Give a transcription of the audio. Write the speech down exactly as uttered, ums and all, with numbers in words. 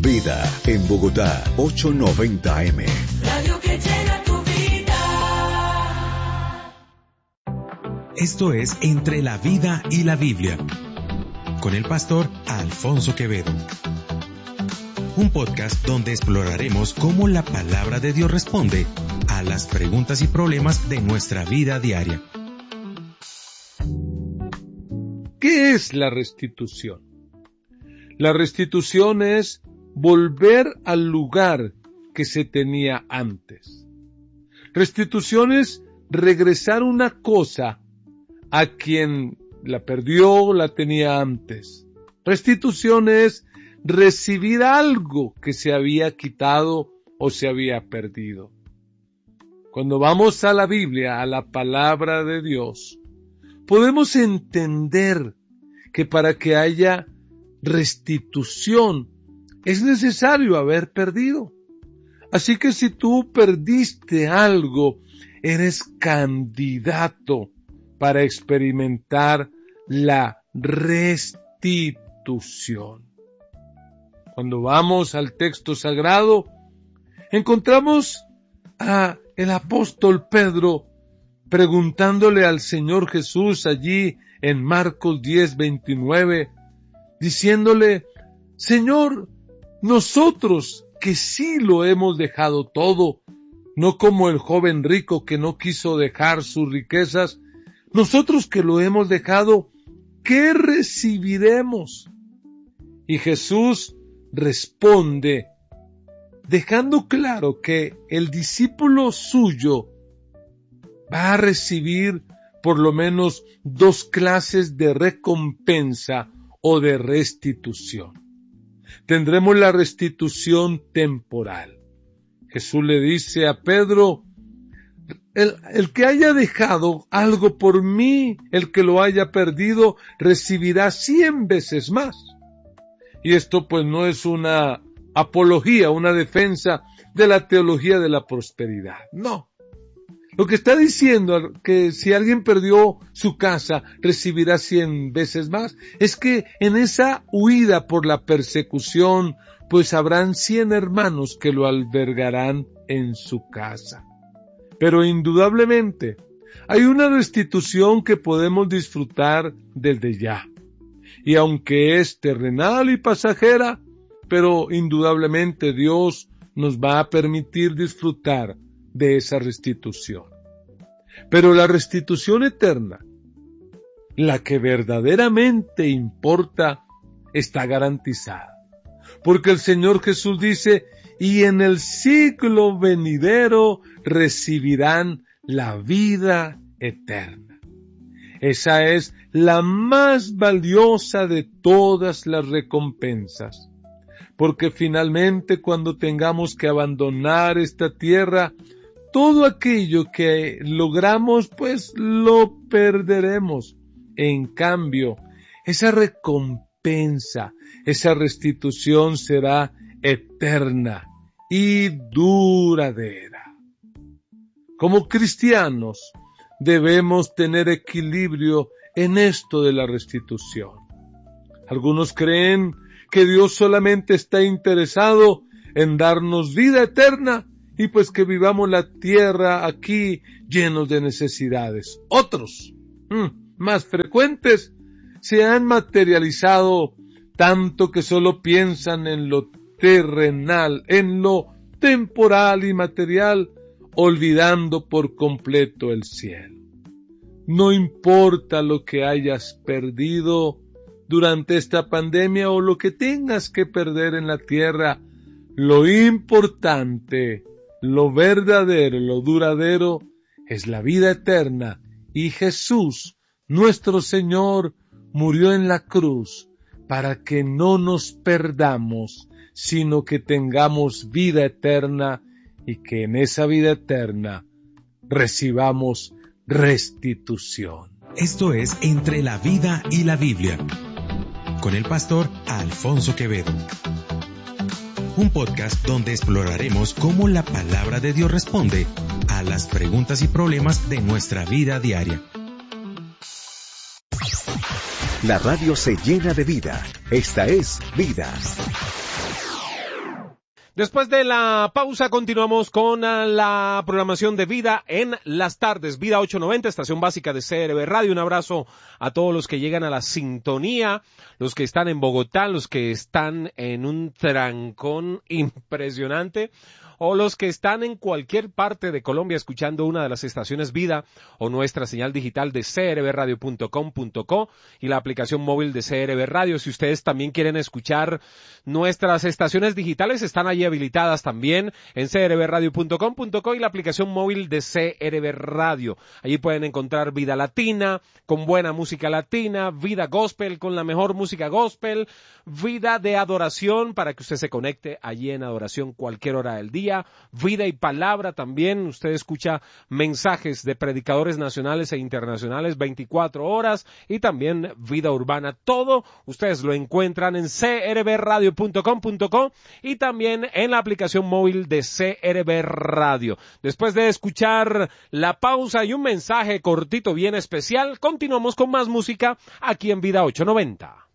Vida, en Bogotá, ochocientos noventa eme. Radio que llena tu vida. Esto es Entre la Vida y la Biblia, con el pastor Alfonso Quevedo. Un podcast donde exploraremos cómo la palabra de Dios responde a las preguntas y problemas de nuestra vida diaria. ¿Qué es la restitución? La restitución es volver al lugar que se tenía antes. Restitución es regresar una cosa a quien la perdió, la tenía antes. Restitución es recibir algo que se había quitado o se había perdido. Cuando vamos a la Biblia, a la palabra de Dios, podemos entender que para que haya restitución es necesario haber perdido. Así que si tú perdiste algo, eres candidato para experimentar la restitución. Cuando vamos al texto sagrado, encontramos a el apóstol Pedro preguntándole al Señor Jesús allí en Marcos diez veintinueve, diciéndole: Señor, nosotros que sí lo hemos dejado todo, no como el joven rico que no quiso dejar sus riquezas, nosotros que lo hemos dejado, ¿qué recibiremos? Y Jesús responde, dejando claro que el discípulo suyo va a recibir por lo menos dos clases de recompensa o de restitución. Tendremos la restitución temporal. Jesús le dice a Pedro: el, el que haya dejado algo por mí, el que lo haya perdido, recibirá cien veces más. Y esto pues no es una apología, una defensa de la teología de la prosperidad. No. Lo que está diciendo que si alguien perdió su casa, recibirá cien veces más, es que en esa huida por la persecución, pues habrán cien hermanos que lo albergarán en su casa. Pero indudablemente, hay una restitución que podemos disfrutar desde ya. Y aunque es terrenal y pasajera, pero indudablemente Dios nos va a permitir disfrutar de esa restitución. Pero la restitución eterna, la que verdaderamente importa, está garantizada. Porque el Señor Jesús dice: y en el siglo venidero recibirán la vida eterna. Esa es la más valiosa de todas las recompensas. Porque finalmente cuando tengamos que abandonar esta tierra, todo aquello que logramos, pues lo perderemos. En cambio, esa recompensa, esa restitución será eterna y duradera. Como cristianos, debemos tener equilibrio en esto de la restitución. Algunos creen que Dios solamente está interesado en darnos vida eterna y pues que vivamos la tierra aquí llenos de necesidades. Otros, mmm, más frecuentes, se han materializado tanto que solo piensan en lo terrenal, en lo temporal y material, olvidando por completo el cielo. No importa lo que hayas perdido durante esta pandemia o lo que tengas que perder en la tierra, lo importante, lo verdadero, lo duradero, es la vida eterna. Y Jesús, nuestro Señor, murió en la cruz para que no nos perdamos, sino que tengamos vida eterna y que en esa vida eterna recibamos restitución. Esto es Entre la Vida y la Biblia, con el pastor Alfonso Quevedo. Un podcast donde exploraremos cómo la palabra de Dios responde a las preguntas y problemas de nuestra vida diaria. La radio se llena de vida. Esta es Vida. Después de la pausa continuamos con la programación de Vida en las tardes. Vida ochocientos noventa, estación básica de C R B Radio. Un abrazo a todos los que llegan a la sintonía, los que están en Bogotá, los que están en un trancón impresionante, o los que están en cualquier parte de Colombia escuchando una de las estaciones Vida o nuestra señal digital de c r b radio punto com punto co y la aplicación móvil de C R B Radio. Si ustedes también quieren escuchar nuestras estaciones digitales, están allí habilitadas también en c r b radio punto com punto co y la aplicación móvil de C R B Radio. Allí pueden encontrar Vida Latina con buena música latina, Vida Gospel con la mejor música gospel, Vida de adoración para que usted se conecte allí en adoración cualquier hora del día, Vida y Palabra también. Usted escucha mensajes de predicadores nacionales e internacionales veinticuatro horas y también Vida Urbana. Todo ustedes lo encuentran en c r b radio punto com punto co y también en la aplicación móvil de C R B Radio. Después de escuchar la pausa y un mensaje cortito bien especial, continuamos con más música aquí en Vida ochocientos noventa.